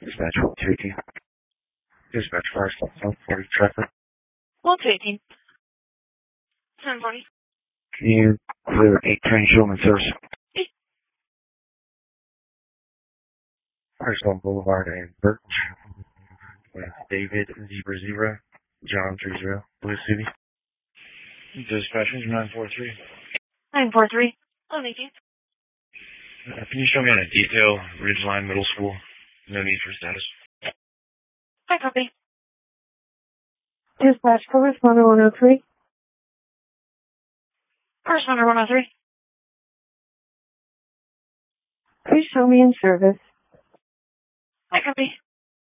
Dispatch 218. Dispatch fire stop 740 traffic. 1218. 740. Can you clear 810 Shulman service? Firestone Boulevard and Burke. David 00, John 30, Blue City. Dispatchers 943. 943. 1118. Can you show me on a detail, Ridgeline Middle School? No need for status. Hi, copy. Dispatch, correspondent 103. Correspondent 103. Please show me in service. Hi, copy.